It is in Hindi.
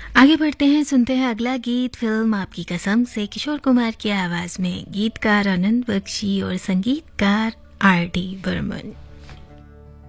आगे बढ़ते हैं, सुनते हैं अगला गीत फिल्म आपकी कसम से किशोर कुमार की आवाज में। गीतकार आनंद बख्शी और संगीतकार आर डी बर्मन।